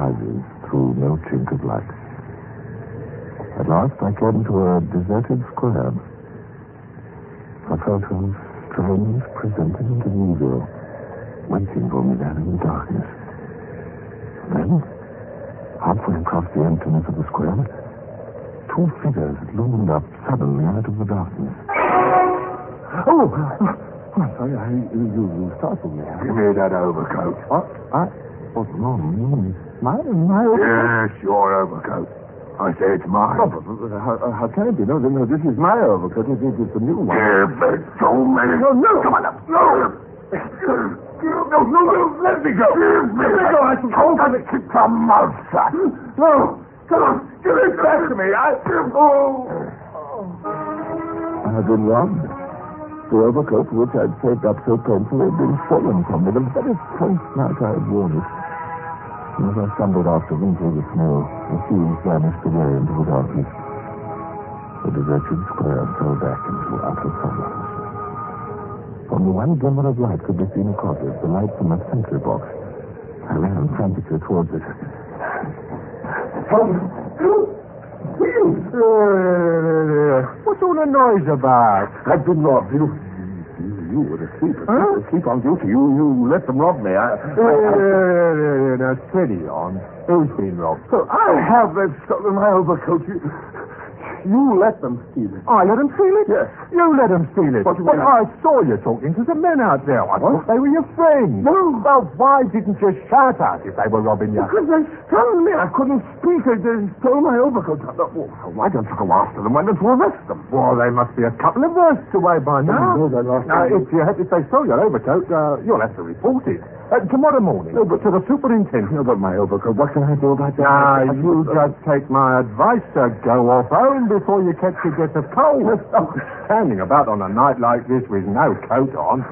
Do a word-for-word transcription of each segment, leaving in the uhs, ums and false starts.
rises through no chink of light. At last I came to a deserted square. I felt a strange presentiment of evil waiting for me there in the darkness. Then, halfway across the emptiness of the square, two figures loomed up suddenly out of the darkness. Oh! Oh, sorry, I, you, you startled me. Give me that overcoat. What? I... What? No, no, my, my overcoat? Yes, your overcoat. I say it's mine. Oh, but, but, how, how can it be? No, no, this is my overcoat. It, it, it's a new one. Give it to me. No, no. Come on up. No. No, no, no. Let me go. Let me go. I told you to keep your mouth shut. No. Come on. Give it back to me. I... Oh. I had been robbed. The overcoat which I'd saved up so painfully had been stolen from me the very first night I had worn it. And as I stumbled after them through the snow, the fields vanished away into the darkness. The deserted square fell back into utter silence. Only one glimmer of light could be seen across it, the light from a sentry box. I ran frantically towards it. Help! Help! What's all the noise about? I've been robbed. You, you, you were asleep. Huh? Asleep on duty. You, you let them rob me. I, I, Now, steady on. Who's been robbed? So I have. They've stolen my overcoat. You, you let them steal it. I let them steal it? Yes. You let them steal it? What do you But mean? I saw you talking to some men out there. I What? thought they were your friends. No. Well, why didn't you shout out if they were robbing you? Because they stole me. I couldn't speak. They, they stole my overcoat. Oh, why don't you go after them? Why don't you arrest them? Well, they must be a couple of versts away by now. No, they're not. Now, if, you have, if they stole your overcoat, uh, you'll have to report it. Uh, tomorrow morning. No, but to the superintendent. No, but my overcoat. What can I do about that? Now, I- I- you just take my advice to go off home before you catch your get of cold. Standing about on a night like this with no coat on.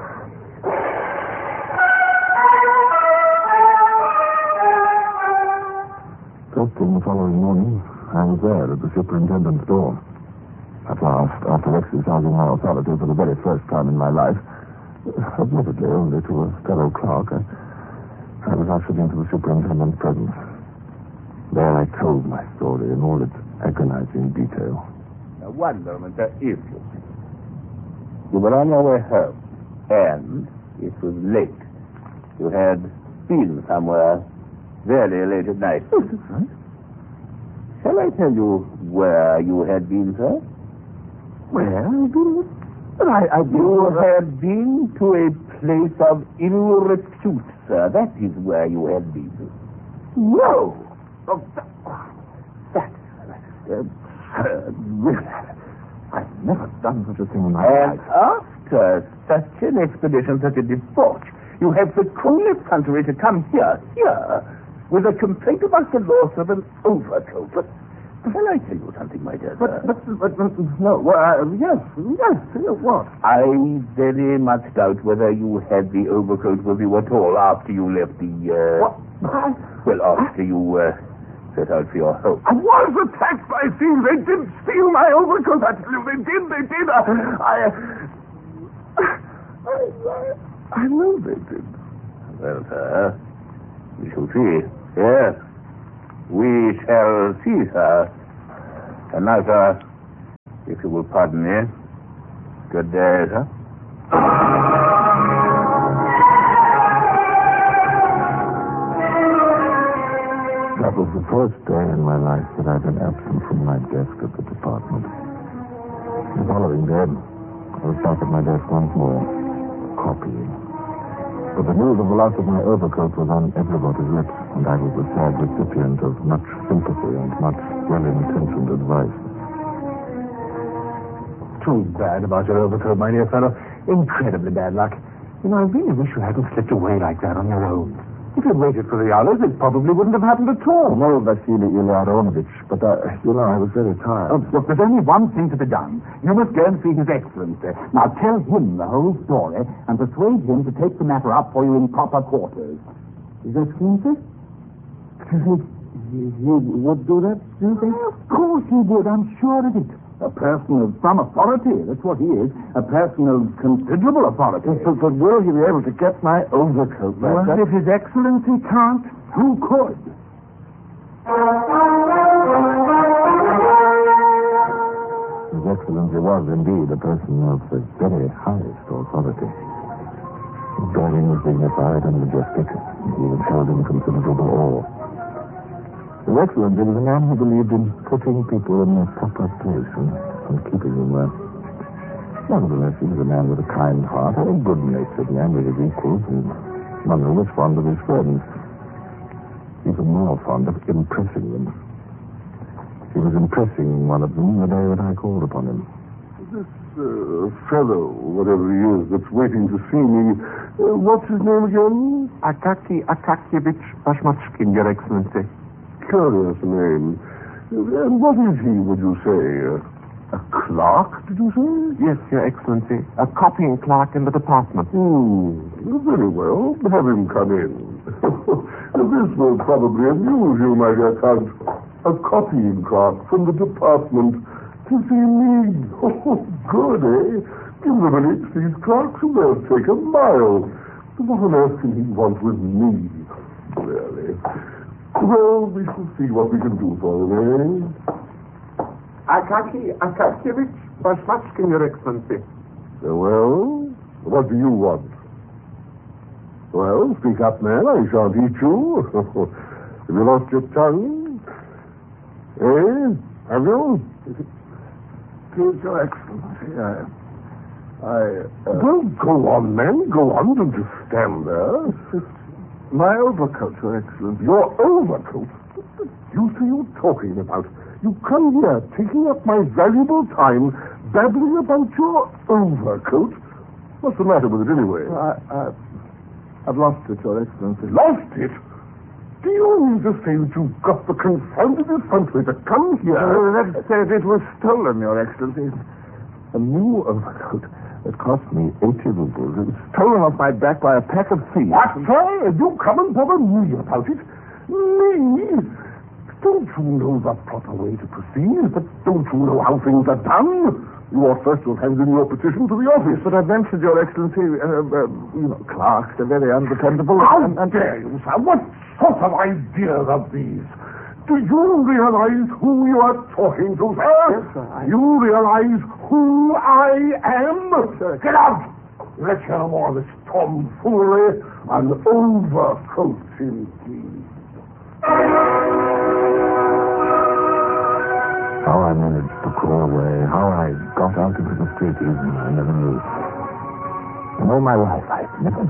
First thing the following morning, I was there at the superintendent's door. At last, after exercising my authority for the very first time in my life, admittedly only to a fellow clerk, I, I was ushered into the superintendent's presence. There I told my story in all its agonizing detail. Now, one moment, uh, if you You were on your way home, and it was late. You had been somewhere very late at night. Oh, that's right. Shall I tell you where you had been, sir? Where have you been? But I, I You had been to a place of ill repute, sir. That is where you had been. No! Oh, that, that's absurd. Really. I've never done such a thing in my And life. after such an expedition, such a debauch, you have the cool effrontery to come here, here, with a complaint about the loss of an overcoat. But shall I tell you something, my dear But, sir? but, but, but no, well, uh, yes, yes, uh, what? I very much doubt whether you had the overcoat with you at all after you left the, uh... What? I, Well, after you, uh, set out for your home. I was attacked by thieves. They did steal my overcoat. I tell you, they did. They did. I, I, I, I, I know they did. Well, sir, we shall see. Yes, we shall see, sir. And now, sir, if you will pardon me, good day, sir. That was the first day in my life that I'd been absent from my desk at the department. The following day, I was back at my desk once more, copying. But the news of the loss of my overcoat was on everybody's lips, and I was the sad recipient of much sympathy and much well-intentioned advice. Too bad about your overcoat, my dear fellow. Incredibly bad luck. You know, I really wish you hadn't slipped away like that on your own. If you'd waited for the others, it probably wouldn't have happened at all. No, Vasily Ilyarovich, but, uh, you know, I was very tired. Oh, look, there's only one thing to be done. You must go and see His Excellency. Now, tell him the whole story and persuade him to take the matter up for you in proper quarters. His Excellency? He, he, he would do that, do you think? Of course he would, I'm sure of it. A person of some authority, that's what he is. A person of considerable authority. But, but will he be able to get my overcoat back? Well, if His Excellency can't, who could? His Excellency was indeed a person of the very highest authority. His bearing was dignified and majestic, and he was held in considerable awe. His Excellency was a man who believed in putting people in their proper place and, and keeping them there. Nevertheless, he was a man with a kind heart, a good-natured man with his equals, and one who was fond of his friends. Even more fond of impressing them. He was impressing one of them the day that I called upon him. This uh, fellow, whatever he is, that's waiting to see me, uh, what's his name again? Akaki Akakievich Bashmachkin, Your Excellency. Curious name. And what is he, would you say? Uh, a clerk, did you say? Yes, Your Excellency. A copying clerk in the department. Hmm. Very well. Have him come in. This will probably amuse you, my dear Count. A copying clerk from the department to see me. Oh, good, eh? Give them an inch, these clerks, and they'll take a mile. What on earth can he want with me? Really? Well, we shall see what we can do for him, eh? Akaki Akakievich Bashmachkin, Your Excellency. Uh, well, what do you want? Well, speak up, man. I shan't eat you. Have you lost your tongue? Eh? Have you? Please, Your Excellency, I... I... Uh, well, go on, man. Go on. Don't just stand there. my overcoat, Your Excellency. Your overcoat? What the deuce are you talking about? You come here taking up my valuable time babbling about your overcoat? What's the matter with it, anyway? I... I... I've lost it, Your Excellency. Lost it? Do you mean to say that you've got the confounded effrontery to come here? Uh, that said, it was stolen, Your Excellency. A new overcoat that cost me eighty rubles. It was stolen off my back by a pack of thieves. What, sir? You come and bother me about it? Me? Don't you know the proper way to proceed? But don't you know how things are done? You ought first to have handed in your petition to the office. But I ventured, Your Excellency, uh, uh, you know, clerks, they're very undependable. How and, and... dare you, sir? What sort of ideas are these? Do you realize who you are talking to, sir? Yes, sir. I... You realize who I am? Sir. Get out! Let's hear more of this tomfoolery and overcoats indeed. How I managed to crawl away, how I got out into the street even, I never knew. In all my life, I've never